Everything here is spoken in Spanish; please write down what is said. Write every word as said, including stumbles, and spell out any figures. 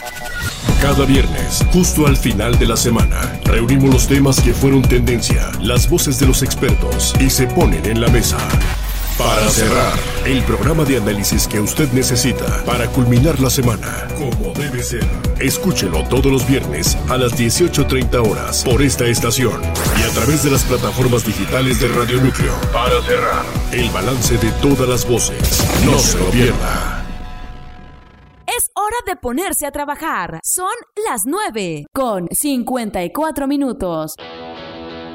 Cada viernes, justo al final de la semana, reunimos los temas que fueron tendencia, las voces de los expertos y se ponen en la mesa. Para cerrar, el programa de análisis que usted necesita para culminar la semana, como debe ser. Escúchelo todos los viernes a las dieciocho treinta horas por esta estación y a través de las plataformas digitales de Radio Núcleo. Para cerrar, el balance de todas las voces. No se lo pierda. Es hora de ponerse a trabajar. Son las nueve con cincuenta y cuatro minutos.